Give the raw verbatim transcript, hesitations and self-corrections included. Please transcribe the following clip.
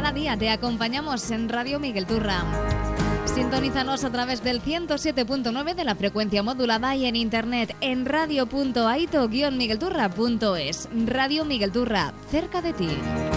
cada día te acompañamos en Radio Miguel Turra. Sintonízanos a través del ciento siete punto nueve de la frecuencia modulada y en internet en radio punto aito guion miguelturra punto es. Radio Miguel Turra, cerca de ti.